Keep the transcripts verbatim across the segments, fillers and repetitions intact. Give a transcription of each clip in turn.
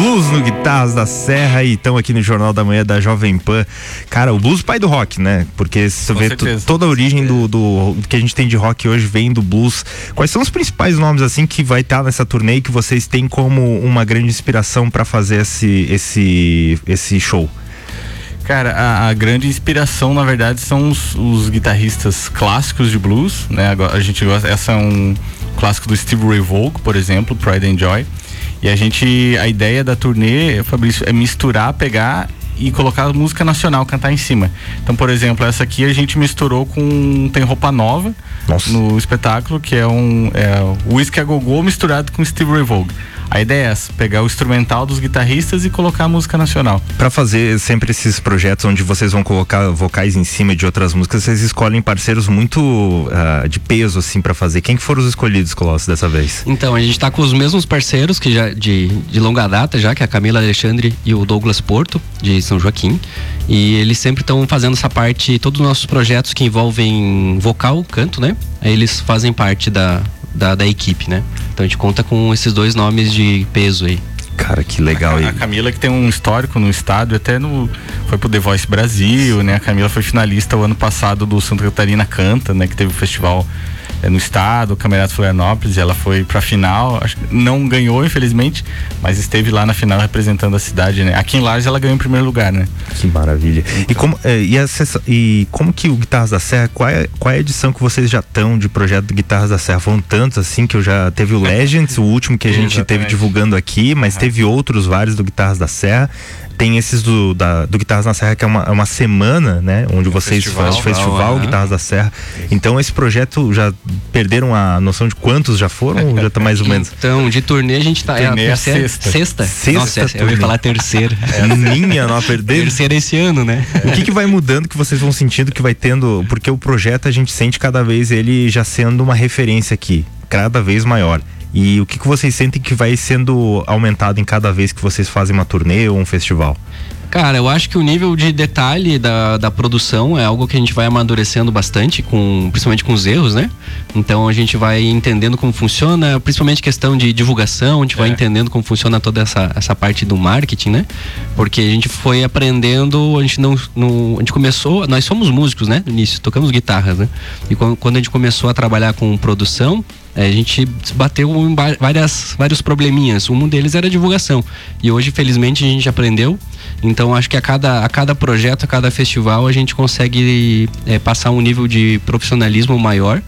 Blues no Guitarras da Serra e estão aqui no Jornal da Manhã da Jovem Pan. Cara, o blues pai do rock, né? Porque se você vê t- toda a origem do, do, do que a gente tem de rock hoje vem do blues. Quais são os principais nomes assim que vai estar nessa turnê e que vocês têm como uma grande inspiração para fazer esse, esse, esse show? Cara, a, a grande inspiração, na verdade, são os, os guitarristas clássicos de blues, né? Agora, a gente gosta, essa é um clássico do Steve Ray Vaughan, por exemplo, Pride and Joy. E a gente, a ideia da turnê, Fabrício, é misturar, pegar e colocar música nacional, cantar em cima. Então, por exemplo, essa aqui a gente misturou com Tem Roupa Nova. Nossa. No espetáculo, que é um é, Whisky a Gogô misturado com Steve Ray Vaughan. A ideia é essa, pegar o instrumental dos guitarristas e colocar a música nacional. Para fazer sempre esses projetos onde vocês vão colocar vocais em cima de outras músicas, vocês escolhem parceiros muito uh, de peso, assim, para fazer. Quem que foram os escolhidos, Colossus, dessa vez? Então, a gente tá com os mesmos parceiros que já de, de longa data já, que é a Camila Alexandre e o Douglas Porto, de São Joaquim. E eles sempre estão fazendo essa parte, todos os nossos projetos que envolvem vocal, canto, né? Eles fazem parte da... Da, da equipe, né? Então a gente conta com esses dois nomes de peso aí. Cara, que legal. A, a Camila, que tem um histórico no estado, até no, foi pro The Voice Brasil, né? A Camila foi finalista o ano passado do Santa Catarina Canta, né? Que teve o festival é, no estado, o Camerato Florianópolis, e ela foi pra final, acho que não ganhou, infelizmente, mas esteve lá na final representando a cidade, né? Aqui em Lages ela ganhou em primeiro lugar, né? Que maravilha. Então, e, como, é, e, essa, e como que o Guitarras da Serra, qual é, qual é a edição que vocês já estão de projeto do Guitarras da Serra? Foram tantos assim que eu já teve o Legends, o último que a gente Exatamente. teve divulgando aqui, mas uhum. teve outros vários do Guitarras da Serra. Tem esses do, da, do Guitarras da Serra, que é uma, é uma semana, né? Onde vocês fazem o festival uhum. Guitarras da Serra. Então esse projeto, já perderam a noção de quantos já foram? Ou já tá mais ou menos? Então, de turnê a gente tá... Turnê é a terceira, sexta. Sexta? Sexta Nossa, essa, eu ia falar terceira. É, minha, não a perder. Terceira esse ano, né? É. O que que vai mudando, que vocês vão sentindo que vai tendo... Porque o projeto a gente sente cada vez ele já sendo uma referência aqui. Cada vez maior. E o que que vocês sentem que vai sendo aumentado em cada vez que vocês fazem uma turnê ou um festival? Cara, eu acho que o nível de detalhe da, da produção é algo que a gente vai amadurecendo bastante, com, principalmente com os erros, né? Então a gente vai entendendo como funciona, principalmente questão de divulgação, a gente é. vai entendendo como funciona toda essa, essa parte do marketing, né? Porque a gente foi aprendendo, a gente não, não a gente começou, nós somos músicos, né? No início, tocamos guitarras, né? E quando, quando a gente começou a trabalhar com produção, a gente bateu em várias, vários probleminhas. Um deles era a divulgação. E hoje, felizmente, a gente aprendeu. Então, acho que a cada, a cada projeto, a cada festival, a gente consegue é, passar um nível de profissionalismo maior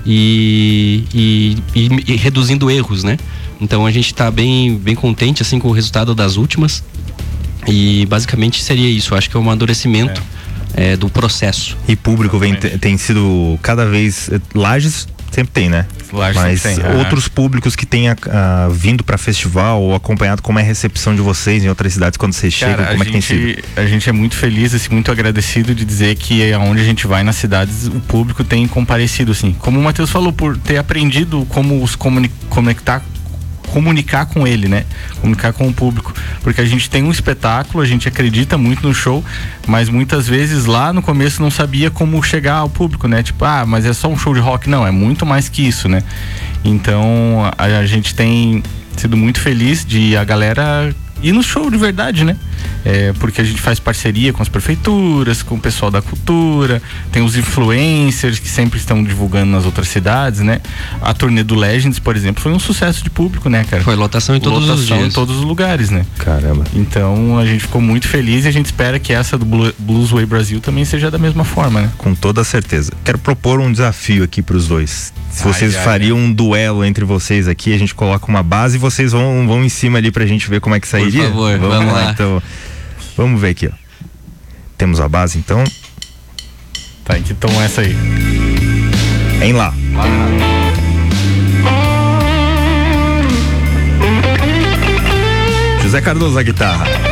e, e, e, e reduzindo erros, né? Então, a gente está bem, bem contente assim, com o resultado das últimas. E, basicamente, seria isso. Acho que é um amadurecimento é. É, do processo. E público vem, tem sido cada vez... Lages sempre tem, né? Lages Mas tem, outros uh-huh. públicos que tenham uh, vindo para festival ou acompanhado, como é a recepção de vocês em outras cidades quando vocês Cara, chegam, como é que tem gente, sido? A gente é muito feliz, assim, muito agradecido de dizer que aonde a gente vai nas cidades, o público tem comparecido, assim. Como o Matheus falou, por ter aprendido como os comuni- conectar comunicar com ele, né? Comunicar com o público, porque a gente tem um espetáculo, a gente acredita muito no show, mas muitas vezes lá no começo não sabia como chegar ao público, né? Tipo, ah, mas é só um show de rock. Não, é muito mais que isso, né? Então a, a gente tem sido muito feliz de a galera ir no show de verdade, né? É, porque a gente faz parceria com as prefeituras, com o pessoal da cultura, tem os influencers que sempre estão divulgando nas outras cidades, né? A turnê do Legends, por exemplo, foi um sucesso de público, né, cara? Foi lotação em todos lotação os dias. em todos os lugares, né? Caramba. Então a gente ficou muito feliz e a gente espera que essa do Bluesway Brasil também seja da mesma forma, né? Com toda certeza. Quero propor um desafio aqui pros dois. Se ai, vocês ai, fariam ai. um duelo entre vocês aqui, a gente coloca uma base e vocês vão, vão em cima ali pra gente ver como é que sairia. Por favor, vamos, vamos lá. lá. Então, vamos ver aqui, ó. Temos a base, então. Tá, que tom é essa aí? Em lá. Lá. José Cardoso, a guitarra.